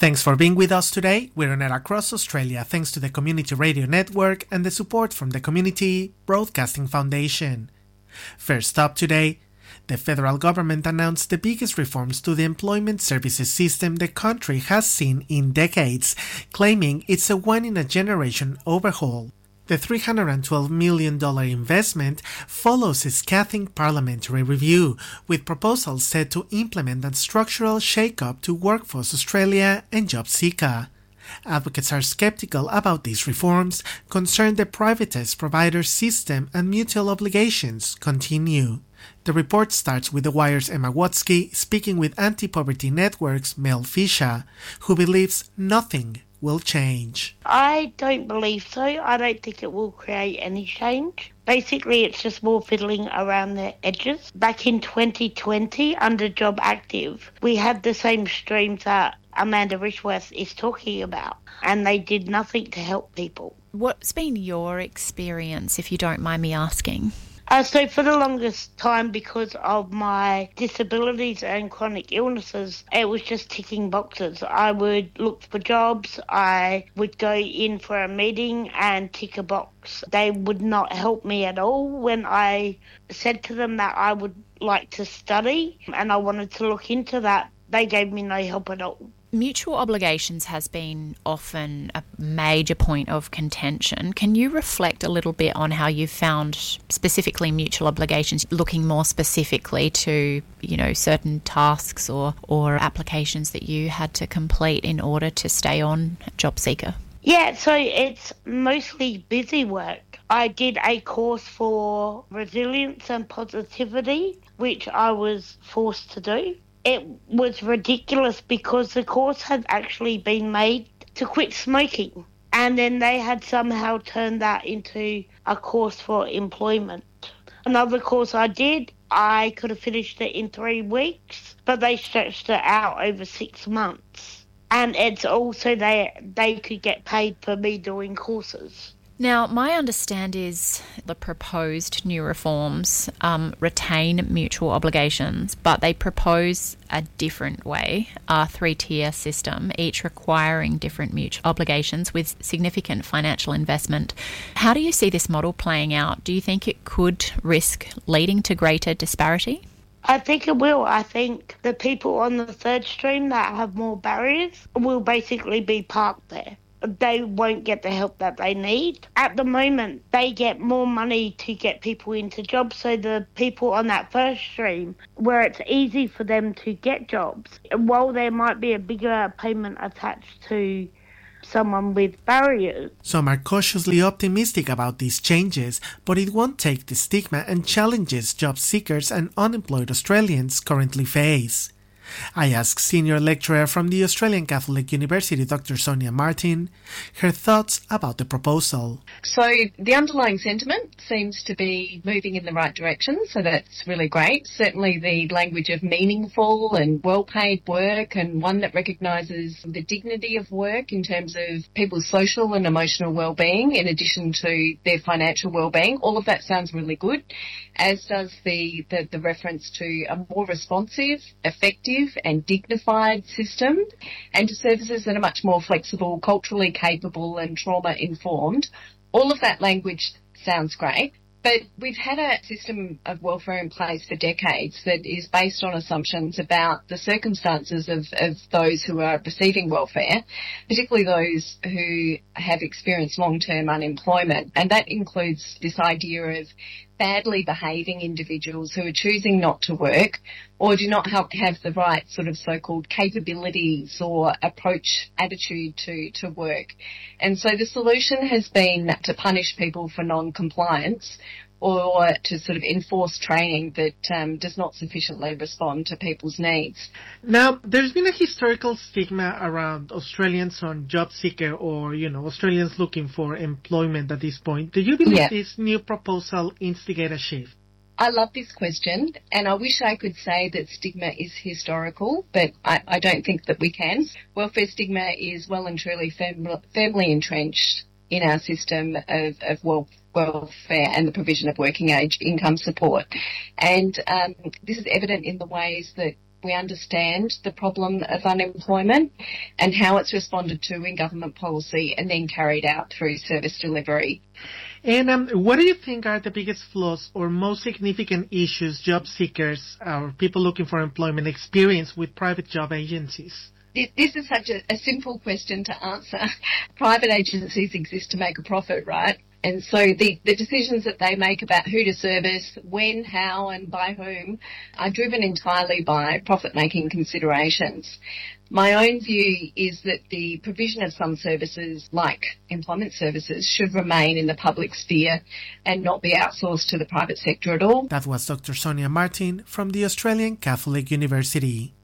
Thanks for being with us today. We're on air across Australia thanks to the Community Radio Network and the support from the Community Broadcasting Foundation. First up today, the federal government announced the biggest reforms to the employment services system the country has seen in decades, claiming it's a one-in-a-generation overhaul. The $312 million investment follows a scathing parliamentary review, with proposals set to implement a structural shake-up to Workforce Australia and JobSeeker. Advocates are skeptical about these reforms, concerned the privatised provider system and mutual obligations continue. The report starts with The Wire's Emma Watsky speaking with Anti-Poverty Network's Mel Fisher, who believes nothing will change. I don't believe so. I don't think it will create any change. Basically, it's just more fiddling around the edges. Back in 2020, under Job Active, we had the same streams that Amanda Rishworth is talking about, and they did nothing to help people. What's been your experience, if you don't mind me asking? So for the longest time, because of my disabilities and chronic illnesses, it was just ticking boxes. I would look for jobs, I would go in for a meeting and tick a box. They would not help me at all when I said to them that I would like to study and I wanted to look into that. They gave me no help at all. Mutual obligations has been often a major point of contention. Can you reflect a little bit on how you found specifically mutual obligations, looking more specifically to, certain tasks or applications that you had to complete in order to stay on JobSeeker? Yeah, so it's mostly busy work. I did a course for resilience and positivity, which I was forced to do. It was ridiculous because the course had actually been made to quit smoking, and then they had somehow turned that into a course for employment. Another course I did, I could have finished it in 3 weeks, but they stretched it out over 6 months. And it's also they could get paid for me doing courses. Now, my understanding is the proposed new reforms retain mutual obligations, but they propose a different way, a 3-tier system, each requiring different mutual obligations with significant financial investment. How do you see this model playing out? Do you think it could risk leading to greater disparity? I think it will. I think the people on the third stream that have more barriers will basically be parked there. They won't get the help that they need. At the moment, they get more money to get people into jobs, so the people on that first stream, where it's easy for them to get jobs, while there might be a bigger payment attached to someone with barriers. Some are cautiously optimistic about these changes, but it won't take the stigma and challenges job seekers and unemployed Australians currently face. I asked senior lecturer from the Australian Catholic University, Dr. Sonia Martin, her thoughts about the proposal. So the underlying sentiment seems to be moving in the right direction, so that's really great. Certainly the language of meaningful and well-paid work, and one that recognises the dignity of work in terms of people's social and emotional well-being in addition to their financial well-being. All of that sounds really good, as does the reference to a more responsive, effective and dignified system, and to services that are much more flexible, culturally capable and trauma-informed. All of that language sounds great, but we've had a system of welfare in place for decades that is based on assumptions about the circumstances of those who are receiving welfare, particularly those who have experienced long-term unemployment. And that includes this idea of badly behaving individuals who are choosing not to work or do not have the right sort of so-called capabilities or attitude to work. And so the solution has been to punish people for non-compliance or to sort of enforce training that does not sufficiently respond to people's needs. Now, there's been a historical stigma around Australians on JobSeeker or, Australians looking for employment at this point. Do you believe this new proposal instigate a shift? I love this question, and I wish I could say that stigma is historical, but I don't think that we can. Welfare stigma is well and truly firmly entrenched in our system of welfare and the provision of working age income support. And this is evident in the ways that We understand the problem of unemployment and how it's responded to in government policy and then carried out through service delivery. And what do you think are the biggest flaws or most significant issues job seekers or people looking for employment experience with private job agencies? This is such a simple question to answer. Private agencies exist to make a profit, right? And so the decisions that they make about who to service, when, how and by whom are driven entirely by profit-making considerations. My own view is that the provision of some services, like employment services, should remain in the public sphere and not be outsourced to the private sector at all. That was Dr. Sonia Martin from the Australian Catholic University.